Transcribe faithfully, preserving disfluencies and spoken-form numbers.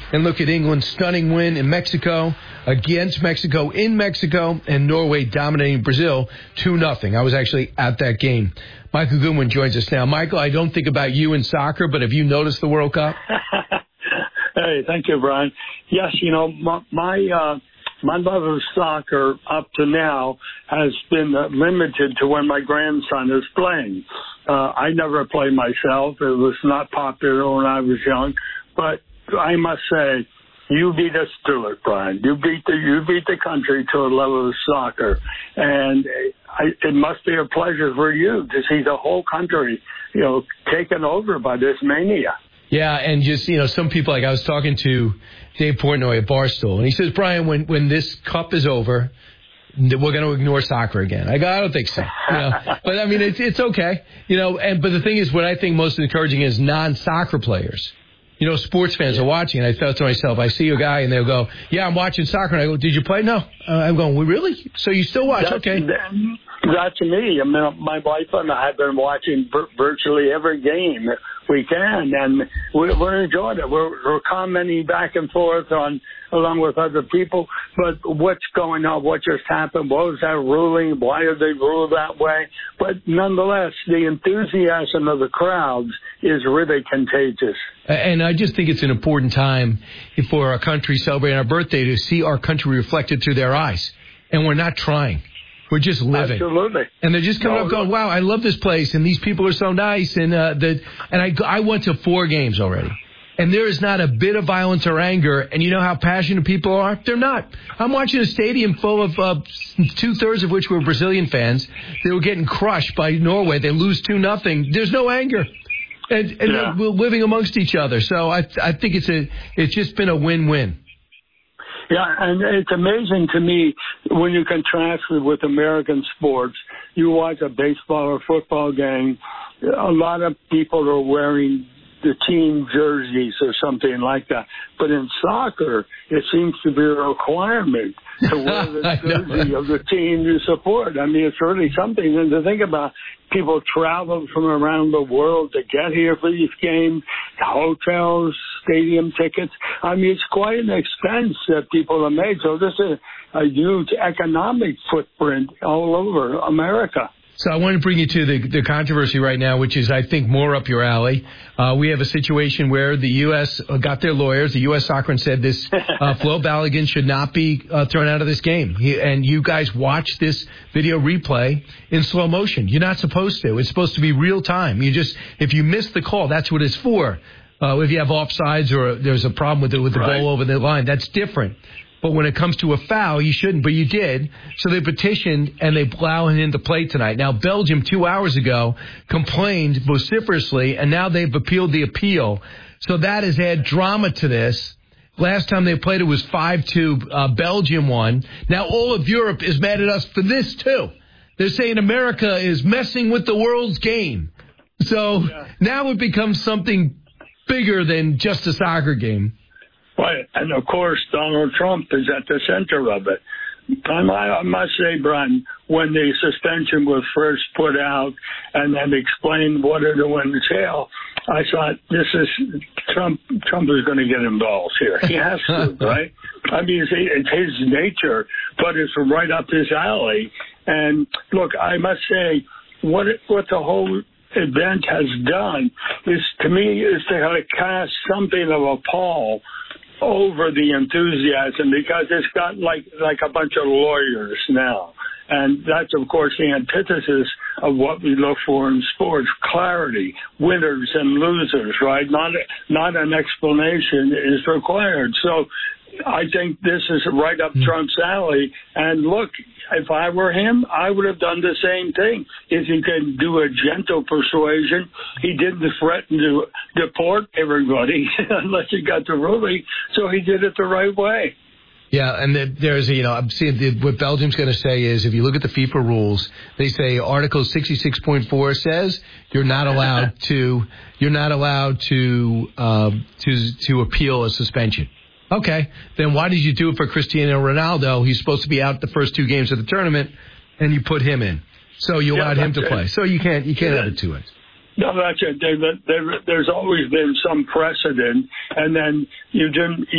and look at England's stunning win in Mexico against Mexico in Mexico, and Norway dominating Brazil two nothing. I was actually at that game. Michael Goodwin joins us now. Michael, I don't think about you in soccer, but have you noticed the World Cup? Hey, thank you, Brian. Yes, you know, my my, uh, my love of soccer up to now has been uh, limited to when my grandson is playing. Uh, I never played myself. It was not popular when I was young. But I must say, you beat us to it, Brian. You beat the you beat the country to a level of soccer, and I, it must be a pleasure for you to see the whole country, you know, taken over by this mania. Yeah, and just, you know, some people, like I was talking to Dave Portnoy at Barstool, and he says, Brian, when, when this cup is over, we're going to ignore soccer again. I go, I don't think so. You know? But, I mean, it's it's okay. You know, and but the thing is, what I think most encouraging is non-soccer players. You know, sports fans yeah. are watching, and I thought to myself, I see a guy, and they'll go, yeah, I'm watching soccer. And I go, did you play? No. Uh, I'm going, well, really? So you still watch? That's, okay. That's me. I mean, my wife and I have been watching virtually every game we can, and we're, we're enjoying it. We're, we're commenting back and forth on, along with other people, but what's going on, what just happened, what was that ruling, why did they rule that way? But nonetheless, the enthusiasm of the crowds is really contagious. And I just think it's an important time for our country celebrating our birthday to see our country reflected through their eyes. And we're not trying. We're just living. Absolutely. And they're just coming no, up going, wow, I love this place, and these people are so nice. And uh, the and I, I went to four games already. And there is not a bit of violence or anger. And you know how passionate people are? They're not. I'm watching a stadium full of uh, two-thirds of which were Brazilian fans. They were getting crushed by Norway. They lose two nothing. There's no anger. And, and yeah. we're living amongst each other. So I I think it's a it's just been a win-win. Yeah, and it's amazing to me when you contrast it with American sports. You watch a baseball or football game, a lot of people are wearing the team jerseys or something like that. But in soccer, it seems to be a requirement to wear the jersey of the team you support. I mean, it's really something. And to think about, people travel from around the world to get here for these games, hotels, stadium tickets. I mean, it's quite an expense that people have made. So this is a huge economic footprint all over America. So I want to bring you to the, the controversy right now, which is, I think, more up your alley. Uh, we have a situation where the U S got their lawyers, the U S Soccer, and said this uh, Flo Balogun should not be uh, thrown out of this game. He, and you guys watch this video replay in slow motion. You're not supposed to. It's supposed to be real time. You just, if you miss the call, that's what it's for. Uh, if you have offsides or there's a problem with the, with the right. ball over the line, that's different. But when it comes to a foul, you shouldn't, but you did. So they petitioned, and they allow him into play tonight. Now, Belgium, two hours ago, complained vociferously, and now they've appealed the appeal. So that has added drama to this. Last time they played, it was five two. Uh, Belgium won. Now all of Europe is mad at us for this, too. They're saying America is messing with the world's game. So yeah. now it becomes something bigger than just a soccer game. Right, and of course, Donald Trump is at the center of it. I must say, Brian, when the suspension was first put out and then explained what it would entail, I thought, this is Trump. Trump is going to get involved here. He has to, right? I mean, it's, it's his nature, but it's right up his alley. And look, I must say, what it, what the whole event has done is, to me, is to kind of cast something of a pall over the enthusiasm, because it's got like like a bunch of lawyers now. And that's, of course, the antithesis of what we look for in sports: clarity, winners and losers, right? Not, not an explanation is required. So I think this is right up Trump's alley. And look, if I were him, I would have done the same thing. If he could do a gentle persuasion, he didn't threaten to deport everybody unless he got the ruling. So he did it the right way. Yeah, and there's a, you know, I'm seeing the, what Belgium's going to say is, if you look at the FIFA rules, they say Article sixty-six point four says you're not allowed to, you're not allowed to, uh, to, to appeal a suspension. Okay, then why did you do it for Cristiano Ronaldo? He's supposed to be out the first two games of the tournament, and you put him in. So you allowed yeah, him to it. play. So you can't, you can't yeah. add it to it. No, that's it. There, there, there's always been some precedent, and then you didn't.